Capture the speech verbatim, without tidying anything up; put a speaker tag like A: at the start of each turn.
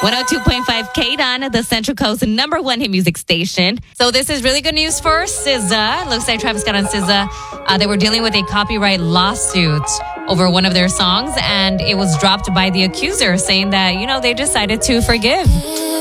A: one oh two point five K D O N, the Central Coast number one hit music station. So this is really good news for S Z A. Looks like Travis Scott and S Z A, uh, they were dealing with a copyright lawsuit over one of their songs, and it was dropped by the accuser, saying that, you know, they decided to forgive.